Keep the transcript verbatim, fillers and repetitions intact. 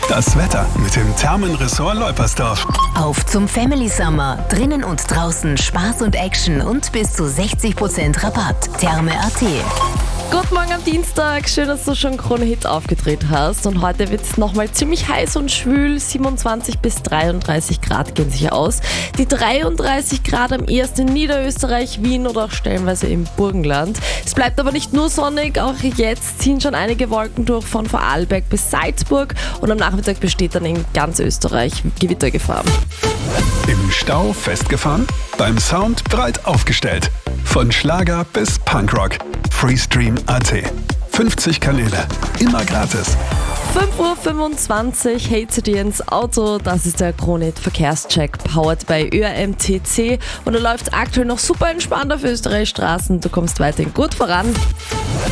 Das Wetter mit dem Thermenressort Leupersdorf. Auf zum Family Summer. Drinnen und draußen Spaß und Action und bis zu sechzig Prozent Rabatt. Therme Punkt at. Guten Morgen am Dienstag, schön, dass du schon Krone-Hit aufgedreht hast. Und heute wird es nochmal ziemlich heiß und schwül, siebenundzwanzig bis dreiunddreißig Grad gehen sich aus. Die dreiunddreißig Grad am ehesten in Niederösterreich, Wien oder auch stellenweise im Burgenland. Es bleibt aber nicht nur sonnig, auch jetzt ziehen schon einige Wolken durch von Vorarlberg bis Salzburg. Und am Nachmittag besteht dann in ganz Österreich Gewittergefahr. Im Stau festgefahren? Beim Sound breit aufgestellt. Von Schlager bis Punkrock. Freestream Punkt at. fünfzig Kanäle. Immer gratis. fünf Uhr fünfundzwanzig, hey zu dir ins Auto. Das ist der Krone-Hit Verkehrscheck, powered by Ö R M T C. Und er läuft aktuell noch super entspannt auf Österreichs Straßen. Du kommst weiterhin gut voran.